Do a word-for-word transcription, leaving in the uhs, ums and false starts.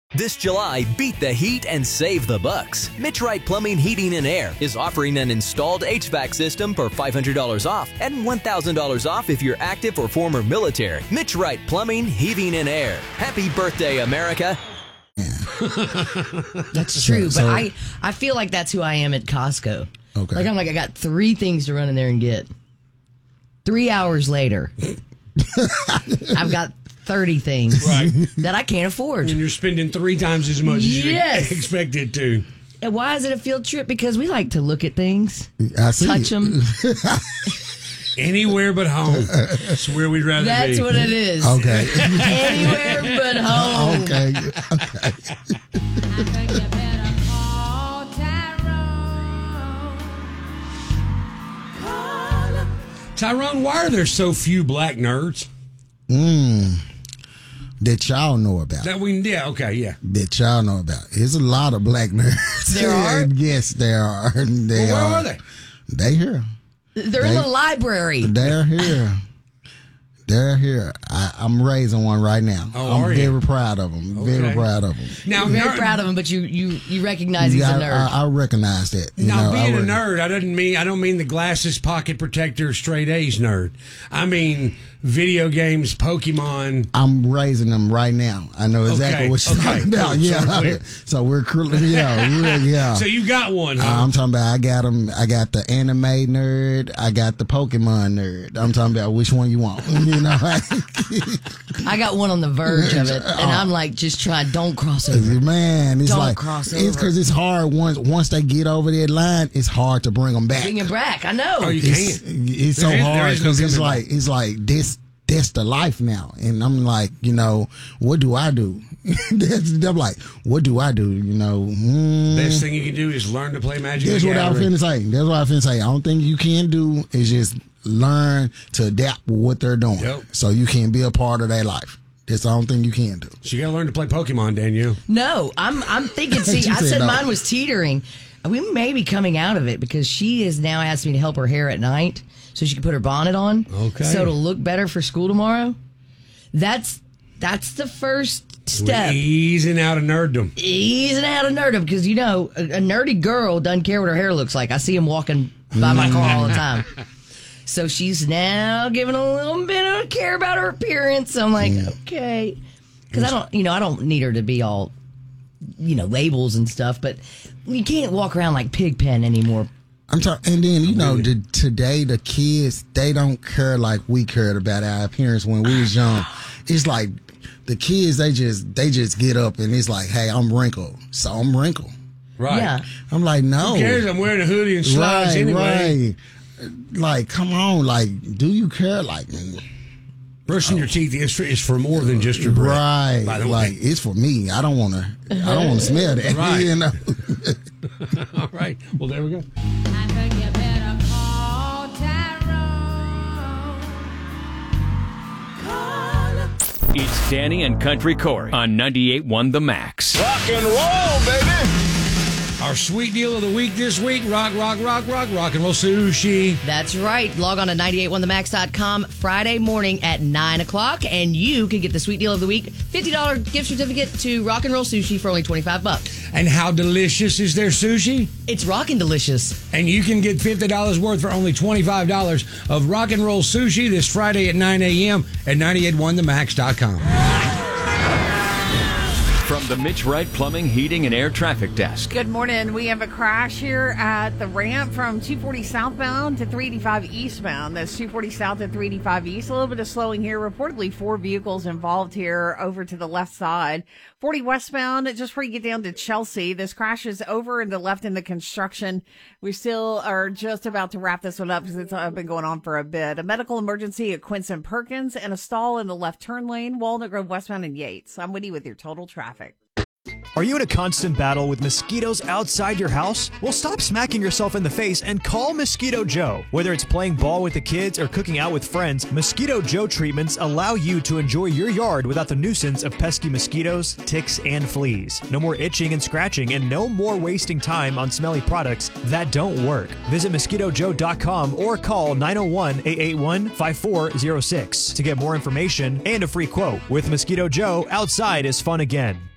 This July, beat the heat and save the bucks. Mitch Wright Plumbing, Heating, and Air is offering an installed H V A C system for five hundred dollars off and one thousand dollars off if you're active or former military. Mitch Wright Plumbing, Heating, and Air. Happy birthday, America. That's true, So- but I, I feel like that's who I am at Costco. Okay. Like, I'm like, I got three things to run in there and get. Three hours later, I've got thirty things Right. that I can't afford. And you're spending three times as much Yes. as you expected to. And why is it a field trip? Because we like to look at things, I see touch it. them. Anywhere but home. That's where we'd rather That's be. what it is. Okay. Anywhere but home. Okay. Okay. Tyrone, why are there so few black nerds? Mm. That y'all know about. That we, yeah, okay, yeah. That y'all know about. There's a lot of black nerds. There are? Yes, there are. They Well, where are. are they? They here. They're in They- the library. They're here. They're here. I, I'm raising one right now. Oh, I'm are very you? proud of them. Very Okay. proud of them. Now, You're very nerd- proud of him, but you, you, you recognize he's Yeah, a nerd. I, I, I recognize that. You Now, know, being I a rec- nerd, I didn't mean I don't mean the glasses, pocket protector, straight A's nerd. I mean video games, Pokemon. I'm raising them right now. I know exactly Okay, what you're okay, talking about. cool. So Yeah. we're clear. So we're cr- yeah, we're, yeah. So you got one, Uh, huh? I'm talking about. I got them. I got the anime nerd. I got the Pokemon nerd. I'm talking about which one you want. You know, I got one on the verge of it, and I'm like, just try, don't cross over. man, it's Don't like cross it's over. because it's hard once once they get over that line. It's hard to bring them back. Bring it back. I know. Oh, you It's, can't. it's so There is- there hard is no because it's coming like it's like this. That's the life now, and I'm like, you know, what do I do? That's, I'm like, what do I do? You know, mm, Best thing you can do is learn to play Magic that's the what I was Gathering. finna say. That's what I was finna say. I don't think you can do is just learn to adapt with what they're doing, Yep. so you can be a part of their life. That's the only thing you can do. So you got to learn to play Pokemon, Danielle. No, I'm I'm thinking, see, She I said said no. mine was teetering. We may be coming out of it because she has now asked me to help her hair at night so she can put her bonnet on. Okay. So it'll look better for school tomorrow. That's that's the first step. We're easing out of nerddom. Easing out of nerdom because, you know, a, a nerdy girl doesn't care what her hair looks like. I see him walking by my car all the time. So she's now giving a little bit of care about her appearance. I'm like, okay. Because I don't, you know, I don't need her to be all, you know, labels and stuff, but you can't walk around like Pigpen anymore. I'm talking, and then you know, the, today the kids they don't care like we cared about our appearance when we was young. It's like the kids they just they just get up and it's like, hey, I'm wrinkled, so I'm wrinkled. Right. Yeah. I'm like, no, Who cares? I'm wearing a hoodie and slides right, anyway. right. Like, come on, like, do you care? Like, Brushing your teeth is for, is for more than just your breath. right? By the Like, way. it's for me. I don't want to. I don't want to smell that. Right. You know? All right. Well, there we go. I think you better call Tyrone. Call It's Danny and Country Corey on ninety-eight point one The Max. Rock and roll, baby. Our sweet deal of the week this week, rock, rock, rock, rock, rock and roll sushi. That's right. Log on to nine eight one the max dot com Friday morning at nine o'clock, and you can get the sweet deal of the week, fifty dollars gift certificate to Rock and Roll Sushi for only twenty-five bucks. And how delicious is their sushi? It's rockin' delicious. And you can get fifty dollars worth for only twenty-five dollars of rock and roll sushi this Friday at nine a.m. at ninety-eight point one the max dot com. From the Mitch Wright Plumbing, Heating, and Air Traffic Desk. Good morning. We have a crash here at the ramp from two forty southbound to three eighty-five eastbound. That's two forty south and three eighty-five east. A little bit of slowing here. Reportedly four vehicles involved here over to the left side. forty westbound, just before you get down to Chelsea. This crash is over in the left in the construction. We still are just about to wrap this one up because it's uh, been going on for a bit. A medical emergency at Quincy Perkins and a stall in the left turn lane, Walnut Grove westbound and Yates. I'm Woody with your total traffic. Are you in a constant battle with mosquitoes outside your house? Well, stop smacking yourself in the face and call Mosquito Joe. Whether it's playing ball with the kids or cooking out with friends, Mosquito Joe treatments allow you to enjoy your yard without the nuisance of pesky mosquitoes, ticks, and fleas. No more itching and scratching, and no more wasting time on smelly products that don't work. Visit mosquito joe dot com or call nine oh one, eight eight one, five four oh six to get more information and a free quote. With Mosquito Joe, outside is fun again.